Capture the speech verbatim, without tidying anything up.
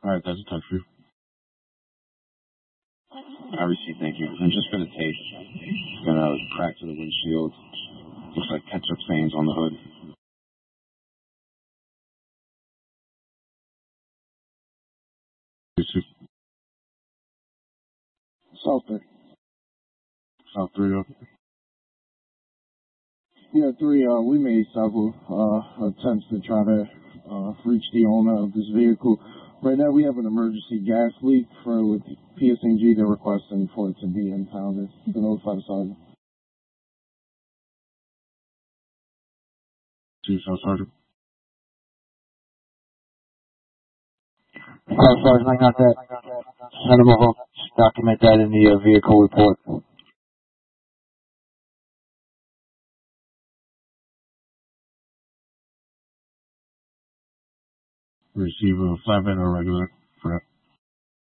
All right, that's a touch for you. I received, thank you. And just for the tape, it's got a crack to the windshield. Looks like ketchup stains on the hood. South three. South three, okay. Yeah, three, uh, we made several, uh, attempts to try to, uh, reach the owner of this vehicle. Right now we have an emergency gas leak for with P S N G. They're requesting for it to be impounded. To notify the sergeant. Chief, Sergeant. Oh, Sergeant, I got that. Send him over. Document that in the uh, vehicle report. Receive a flatbed or regular for that.